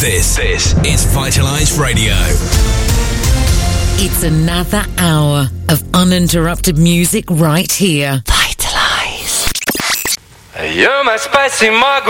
This is Vitalize Radio. It's another hour of uninterrupted music right here. Vitalize. You're my spicy margarita.